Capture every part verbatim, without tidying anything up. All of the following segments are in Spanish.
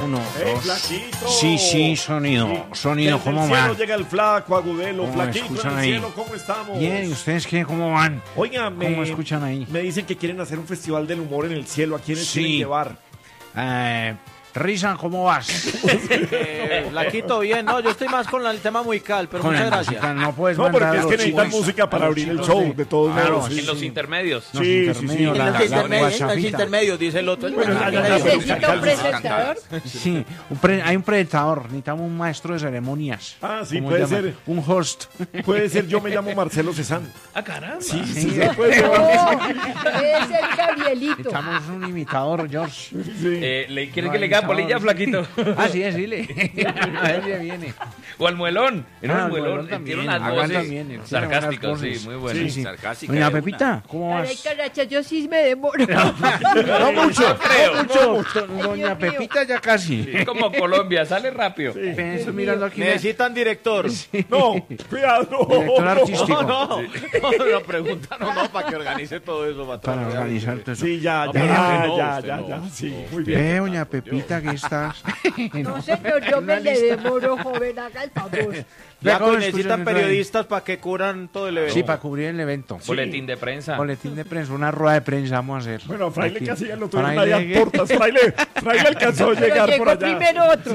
Uno, ¡Eh, dos. Flaquito! Sí, sí, sonido. Sí. Sonido, Desde ¿cómo el cielo van? llega el flaco, Agudelo. ¿Cómo Flaquito, en escuchan el ahí? cielo, ¿cómo estamos? Bien, ¿y ustedes qué? ¿Cómo van? Oiga, me, ¿Cómo escuchan ahí? me dicen que quieren hacer un festival del humor en el cielo. ¿A quiénes Sí. quieren llevar? Eh, Risa, ¿cómo vas? Eh, la quito bien, no, yo estoy más con la- el tema musical, pero Con muchas la gracias. música, no puedes No, mandar porque es a que los necesitan chicos- música para a los abrir el chicos show, de- de todos Claro, modos. sí, En los sí. intermedios. Los Sí, sí, intermedios, sí. la- En la- los la intermedios, en los guachafita. intermedios, dice el otro. Bueno, ya, ya, ya, pero- ¿Necesita un presentador? Sí, un pre- hay un presentador, necesitamos un maestro de ceremonias. Ah, sí, ¿Cómo puede se llama? ser. Un host. Puede ser, yo me llamo Marcelo Cezanne. Ah, caramba. Sí, sí, Sí. se puede llevar. No, debe ser Gabrielito. Necesitamos un imitador, George. Sí. Eh, ¿le ¿Quieres No que le hay diga sabor. polilla, flaquito? Ah, sí, decirle. A ver si viene. O al muelón. Era Ah, un al muelón. muelón eh, también. Tiene unas Acá voces también, tiene sarcásticas, unas sí, voces. muy buenas. Sí, Sí. Sarcástica. Doña de una. Pepita, ¿cómo Ay, vas? caracha, yo sí me demoro. No mucho, creo. no mucho. Ay, Doña Dios mío. Pepita ya casi. Es como Colombia, sale rápido. Estoy mirando aquí. Necesitan director. No, cuidado. no, Director no. artístico. No, no, no, la pregunta no, no, para que organice todo eso. Para, Para organizar todo eso. Sí, ya, No, ya, pero ya, no, ya, usted ya, no. ya, sí, muy bien. Ve, doña Pepita, ¿qué estás? No, señor, yo me le demoro, joven, haga el favor. Ve Ya cómo necesitan escuchan periodistas para que cubran todo el evento. Sí, para cubrir el evento. Boletín de prensa. Boletín de prensa, una rueda de prensa vamos a hacer. Bueno, a Fraile Aquí. casi ya lo tuvieron Fraile, allá a portas. Fraile, Fraile alcanzó a Pero llegar por llegó allá. primero otro.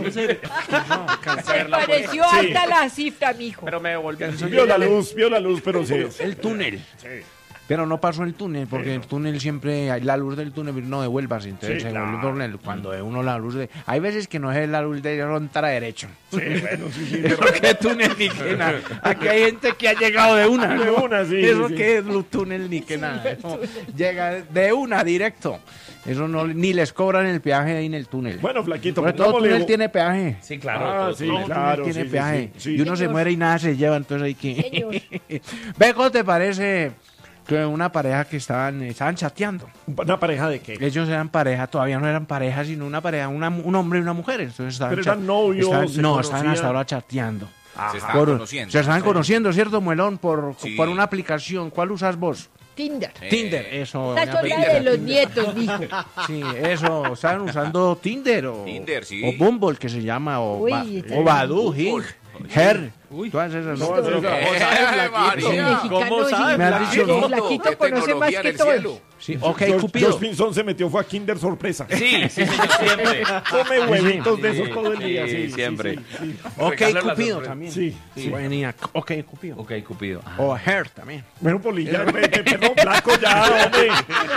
Se pareció Sí. alta la cifra, mijo. Pero me devolví al Vio la luz, vio la luz, pero sí. El túnel. Pero no pasó el túnel, porque el túnel siempre, la luz del túnel no devuelvas, entonces Sí, se vuelve un claro. túnel. Cuando ve uno la luz de... Hay veces que no es la luz de frontera derecho. Sí, bueno, sí, sí. Eso que túnel ni que nada. Aquí hay gente que ha llegado de una. De ¿no? una, sí, Eso sí, sí. que es un túnel ni que nada. Eso llega de una directo. Eso no, ni les cobran el peaje ahí en el túnel. Bueno, flaquito, Porque todo pongámosle- túnel tiene peaje. Sí, claro. Ah, todo- sí, todo. claro. tiene sí, peaje. sí, sí. Y uno se Señor. muere y nada se lleva, entonces hay que... Señor. Ve, ¿cómo te parece que una pareja que estaban, estaban chateando? ¿Una pareja de qué? Ellos eran pareja, todavía no eran pareja, sino una pareja, una- un hombre y una mujer. Entonces estaban Pero eran chat- novios, estaban- se no, estaban conocían. hasta ahora chateando. Se estaban Por- conociendo. Se estaban conociendo, ¿cierto, Muelón? Por, Sí. por una aplicación. ¿Cuál usas vos? Tinder. Eh, Tinder, eso. Esta doña son la Pepita. de los nietos, mijo. Sí, eso. ¿Estaban usando Tinder o, Tinder, sí. o Bumble, que se llama, o, Uy, Ba- está o Badoo, Bumble. Hint, Her. Todas esas. No, ¿no? eso- Eh, María. ¿Cómo sabe? Me has dicho, El ¿no? flaquito ¿Qué conoce más tecnología en que el todos. cielo? Sí, ok, George, Cupido. George Pinzón se metió, fue a Kinder sorpresa. Sí, sí, señor, siempre. Come huevitos de Sí, esos todo el día. sí, Sí, siempre. Sí, sí, Ok, Regalo la Cupido sorpresa. también. sí, Sí, sí. buena. Ok, Cupido. Ok, Cupido. Ah. O Her también. Bueno, Polilla, ve- ve- perdón, flaco ya, hombre.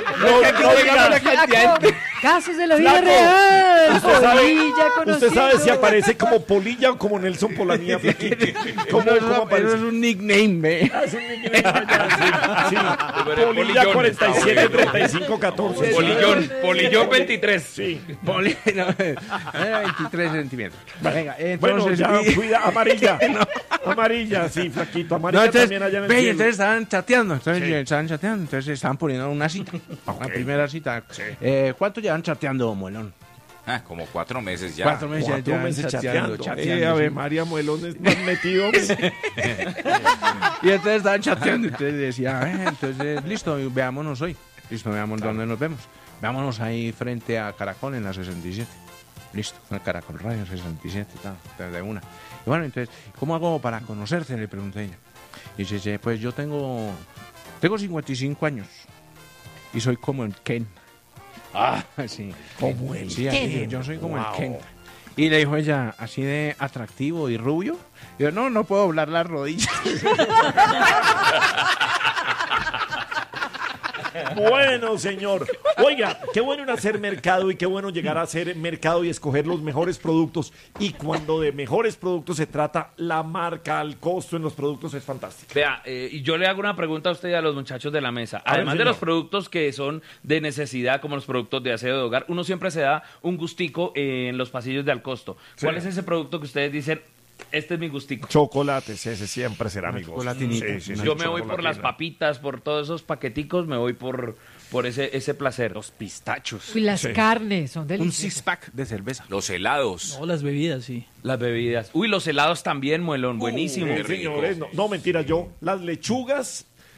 No, no diga. Flaco, casos de la vida Flaco, real. Usted sabe, Polilla usted sabe si conociendo. aparece como Polilla o como Nelson Polanía, flaquito. ¿Cómo, No, cómo eso, eso aparece? es un nickname, ve. Ah, es un niño de allá, sí, sí. Pero Polilla Polillón, cuarenta y siete, está bueno. treinta y cinco, catorce. Polillón, Polillón veintitrés. Sí. Poli- no, eh, veintitrés centímetros. Venga, Bueno, entonces. ya, y- cuida, amarilla. Amarilla, sí, flaquito, no, amarilla entonces, también allá en el ve, y cielo. entonces estaban chateando, entonces Sí. estaban chateando, entonces estaban poniendo una cita, una primera cita. Eh, ¿Cuánto llevan chateando, Muelón? Ah, como cuatro meses ya. Cuatro meses Cuatro llevan meses chateando. chateando, Eh, a ver, sí. María Muelón estás metido. Y entonces estaban chateando, entonces decía, eh, entonces, listo, veámonos hoy. Listo, veamos dónde nos vemos. Veámonos ahí frente a Caracol en la sesenta y siete. Listo, el Caracol Radio sesenta y siete, tal, de una. Y bueno, entonces, ¿cómo hago para conocerte? Le pregunté a ella. Y dice, "Sí, pues yo tengo, tengo cincuenta y cinco años y soy como el Ken". Ah, sí. Como el Sí, así, yo soy como Wow. el Ken. Y le dijo ella, así de atractivo y rubio. Y yo, no, no puedo doblar las rodillas. Bueno, señor. Oiga, qué bueno en hacer mercado y qué bueno llegar a hacer mercado y escoger los mejores productos. Y cuando de mejores productos se trata, la marca, el costo en los productos es fantástico. Vea, eh, y yo le hago una pregunta a usted y a los muchachos de la mesa. A ver, Además de señor. los productos que son de necesidad, como los productos de aseo de hogar, uno siempre se da un gustico eh, en los pasillos de Alcosto. ¿Cuál Sí. es ese producto que ustedes dicen, este es mi gustico? Chocolates, ese siempre será mi gusto. chocolatinito. Sí, sí, sí, Yo me voy por las chocolatina. papitas, por todos esos paqueticos, me voy por, por ese, ese placer. Los pistachos. Y las Sí. carnes son Un deliciosas. six-pack de cerveza. Los helados. No, las bebidas, sí. Las bebidas. Uy, los helados también, Muelón, buenísimo. Sí, señores, no, no, mentira, yo las lechugas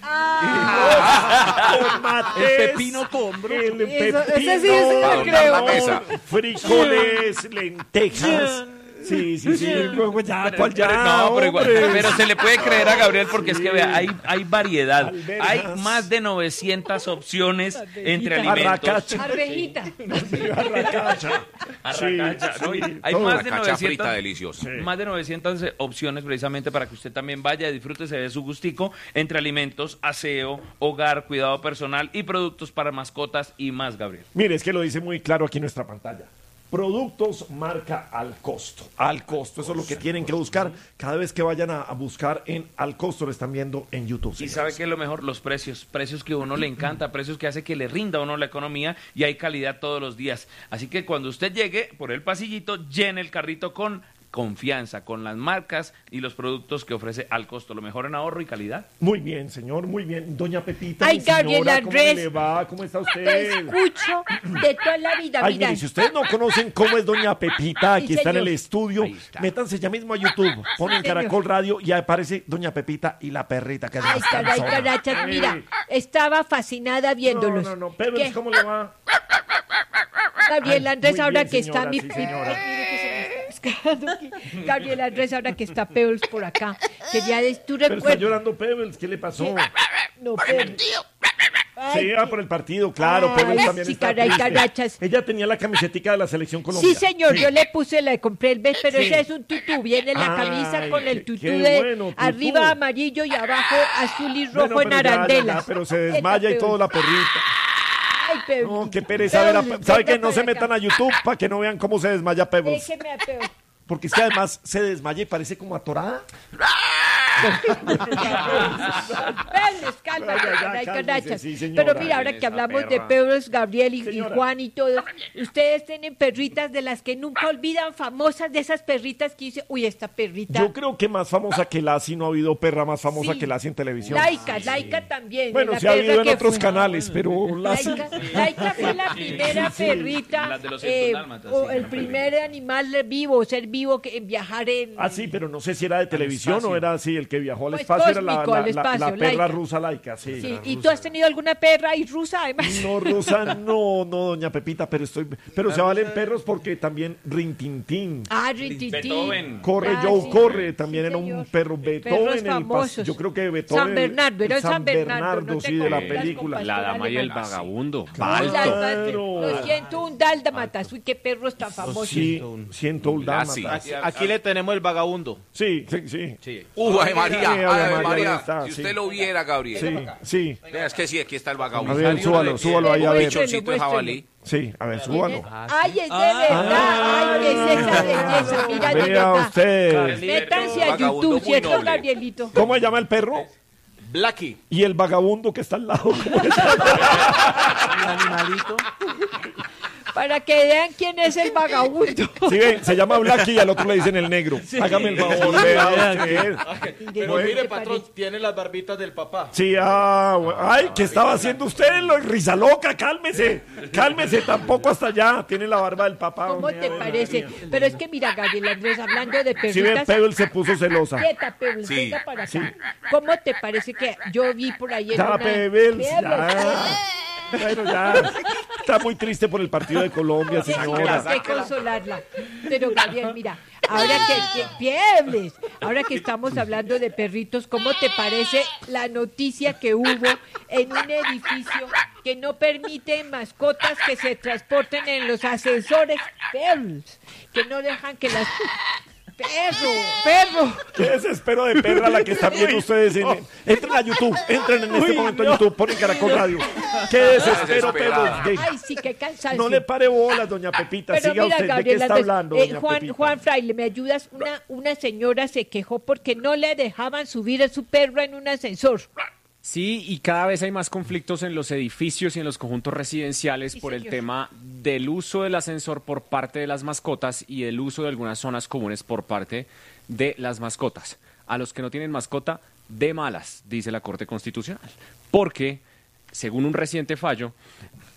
Con mates, El pepino combro. El Eso- pepino, ese sí, ese sí lo con creo. jamón, Mesa. frijoles, lentejas. Sí, sí, sí. Luego ya, ¿cuál ya? Pero, no, pero, igual- hombre? pero se le puede creer a Gabriel porque es que vea, hay, hay variedad. Alberjas. Hay más de novecientas opciones entre alimentos. Arracacha. Arvejita. Arracacha. Arracacha, Sí, ¿no? sí, Hay todo. más de Arracacha frita novecientas, deliciosa. más de novecientas opciones precisamente para que usted también vaya y disfrute, se dé su gustico entre alimentos, aseo, hogar, cuidado personal y productos para mascotas y más, Gabriel. Mire, es que lo dice muy claro aquí en nuestra pantalla. Productos marca al costo. Al costo. Eso es lo que tienen que buscar cada vez que vayan a, a buscar en al costo. Lo están viendo en YouTube. Y señores. sabe que es lo mejor, los precios, precios que a uno le encanta, precios que hace que le rinda a uno la economía y hay calidad todos los días. Así que cuando usted llegue por el pasillito, llene el carrito con confianza, con las marcas y los productos que ofrece al costo, lo mejor en ahorro y calidad. Muy bien, señor, muy bien. Doña Pepita, Ay, mi señora, Gabriel ¿cómo Andrés. le va? ¿Cómo está Te usted? escucho de toda la vida. Ay, Mira, mire, si ustedes no conocen cómo es Doña Pepita, aquí Sí, está en el señor. estudio, Ahí está. métanse ya mismo a YouTube, ponen señor. Caracol Radio y aparece Doña Pepita y la perrita que es ay, más caray, cansona. carachas, mira, Eh, estaba fascinada No, viéndolos. no, no, pero ¿Qué? ¿cómo le va? Gabriel Ay, Andrés, muy ahora bien, que está señora, mi... sí, mi- señora. mire que se me está pescando aquí. Gabriel Andrés, ahora que está Pebbles por acá. Quería decir, tú Pero está recuerdas... llorando Pebbles, ¿qué le pasó? No, Pebbles. Ay, Sí, ah, por el partido, claro, Ay, Pebbles también sí, está caray, triste. carachas. Ella tenía la camisetica de la selección colombiana. Sí, señor, Sí. yo le puse, le compré el vez, pero Sí. ese es un tutú. Viene la Ay, camisa con el qué- tutú qué de bueno, tutú. arriba amarillo y abajo azul y rojo Bueno, en pero ya, ya, arandelas. ya, pero se desmaya y Esta todo la perrita. Ay, Pebbles. No, qué pereza. ver a Pebbles, Pe- ¿Sabe venga qué? No para se acá. metan a YouTube para que no vean cómo se desmaya Pebbles. Déjeme a Pebbles. Porque es que además se desmaya y parece como atorada. Pebbles, calma, Ya, ya, ya, caray, cálmese, carachas. sí, señora. Pero mira, ahora Esta que hablamos de perra. Pebbles, Gabriel y, y Señora. Juan y todos, ustedes tienen perritas de las que nunca olvidan, famosas de esas perritas que dice, uy, esta perrita. Yo creo que más famosa que Lassie, no ha habido perra más famosa Sí. que Lassie en televisión. Laika, Laika también. Bueno, la sí ha perra habido en que otros fue. canales, pero Lassie... Laika, Laika fue la primera perrita, Las de los eh, ciento dálmatas, o sí, el eran primer animal vivo, ser vivo que en viajar en... Ah, sí, pero no sé si era de televisión espacio. o era así, el que viajó al Pues espacio era la, cósmico, la- al la- espacio, la perra Laika. rusa laica, sí. Sí, la ¿y rusa. tú has tenido alguna perra y rusa además? No, rusa, no, no, doña Pepita, pero estoy... Pero se valen perros porque también Rintintín. Ah, Rintintín. Beethoven. Corre, Ah, Joe, sí. corre, también Sí, era un señor. perro. Beethoven, Perros el pas- famosos. yo creo que Beethoven... San Bernardo, era el San Bernardo, no te sí, de la confundas película. con La Pastor dama y el Alemán. vagabundo. Ay, Balto. dálmatas, Lo siento, un dálmatas. Uy, qué perros tan famosos. Sí, siento un Lassie. dálmatas. Aquí le tenemos el vagabundo. Sí, sí, sí. Sí. Uh, ay María, Sí, Ave ay María, María. ahí está, Si sí. usted lo viera, Gabriel. Sí, sí. Vea, es que sí, aquí está el A vagabundo. ver, súbalo, súbalo ahí, a ver. Pichoncito de jabalí. Sí, a ver, súbalo. Ay, es de verdad. Ay, es esa belleza. Mira, de Vea verdad. usted. Métanse a Vagabundo YouTube, muy ¿cierto, noble. Gabrielito? ¿Cómo se llama el perro? Blackie. Y el vagabundo que está al lado. Un animalito. Para que vean quién es el vagabundo. Sí, ven, se llama Blackie y al otro le dicen el negro. Hágame el favor, vea usted. Pero ¿Qué mire, te patrón, parece? tiene las barbitas del papá. Sí, ah, bu- ay, ¿qué estaba haciendo usted? Lo risa loca, cálmese. Cálmese, tampoco hasta allá. Tiene la barba del papá. ¿Cómo hombre, te a ver, parece? María. Pero es que mira, Gabriel Andrés, hablando de Si ven, perritas... Pebble se puso celosa. Quieta, Pebbles, Sí, venga para acá. ¿Cómo te parece que yo vi por ahí en Ya, una... Pebbles, Pebbles, ya. Bueno, ya. Está muy triste por el partido de Colombia, Sí, señora. hay que consolarla. Pero Gabriel, mira, ahora que, que Piebles, ahora que estamos hablando de perritos, ¿cómo te parece la noticia que hubo en un edificio que no permite mascotas que se transporten en los ascensores? Piebles, que no dejan que las... Perro, perro. Qué desespero de perra la que están viendo ustedes. En, entren a YouTube, entren en este momento a YouTube, ponen Caracol Radio. Qué desespero, Desesperada. Pebble. Ay, sí, qué cansancio. No le pare bolas, doña Pepita. Pero Siga mira, usted. ¿De qué Gabriela, está Andrés, hablando, eh, doña Juan, Pepita? Juan Fraile, ¿me ayudas? Una, una señora se quejó porque no le dejaban subir a su perro en un ascensor. Sí, y cada vez hay más conflictos en los edificios y en los conjuntos residenciales Sí, por el señor. tema del uso del ascensor por parte de las mascotas y el uso de algunas zonas comunes por parte de las mascotas. A los que no tienen mascota, de malas, dice la Corte Constitucional. Porque, según un reciente fallo,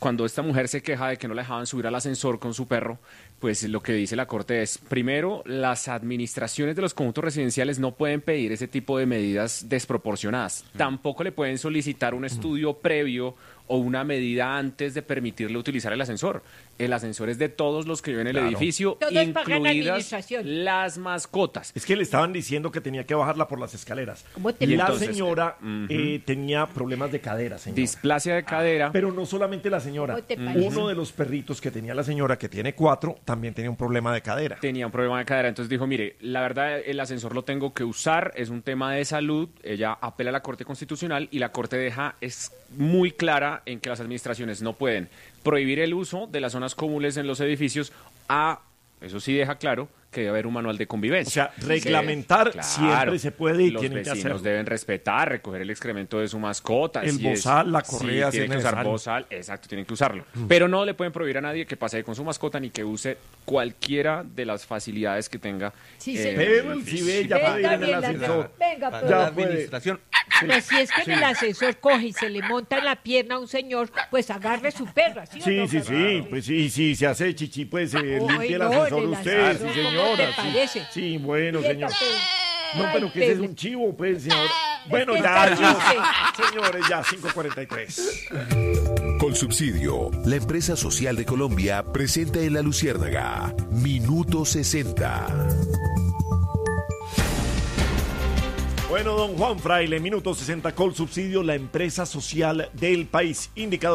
cuando esta mujer se queja de que no la dejaban subir al ascensor con su perro, pues lo que dice la Corte es, primero, las administraciones de los conjuntos residenciales no pueden pedir ese tipo de medidas desproporcionadas. Tampoco le pueden solicitar un estudio previo o una medida antes de permitirle utilizar el ascensor. El ascensor es de todos los que viven en el Claro. edificio, Todos pagan la incluidas administración. las mascotas. Es que le estaban diciendo que tenía que bajarla por las escaleras. ¿Cómo te Y la entonces, señora ujú. eh, tenía problemas de cadera, señor. Displasia de cadera. Pero no solamente la señora. ¿Cómo te parece? Uno de los perritos que tenía la señora, que tiene cuatro, también tenía un problema de cadera. Tenía un problema de cadera, entonces dijo, mire, la verdad el ascensor lo tengo que usar, es un tema de salud, ella apela a la Corte Constitucional y la Corte deja, es muy clara en que las administraciones no pueden prohibir el uso de las zonas comunes en los edificios a, eso sí deja claro, que debe haber un manual de convivencia. O sea, reglamentar Claro, siempre se puede y los tienen que vecinos hacerlo. deben respetar, recoger el excremento de su mascota. El si es- bozal, la correa, sí, si tienen es que usar necesario. bozal, exacto, tienen que usarlo. Pero no le pueden prohibir a nadie que pase ahí con su mascota ni que use cualquiera de las facilidades que tenga. Sí, eh, señor. Pero el Cibe ya puede ir Venga, en el bien, la- ascensor. venga, Para pues. Ya la puede. administración. Pues si es que en el ascensor coge y se le monta en la pierna a un señor, pues agarre su perra, ¿sí o Sí, no, sí, Fernando? sí, pues sí, sí, se hace chichi, pues eh, Ay, limpie el no, ascensor en el usted, ascensor, sí, ¿cómo señora. te sí. parece? Sí, bueno, señor. Quieta, pues. No, Ay, pero que ese es Pedro. un chivo, pues, señor. Bueno, que ya, está ya. Señores, ya, cinco cuarenta y tres. Colsubsidio, la empresa social de Colombia, presenta en La Luciérnaga, Minuto sesenta. Bueno, don Juan Fraile, minuto sesenta, Colsubsidio, la empresa social del país. Indicador.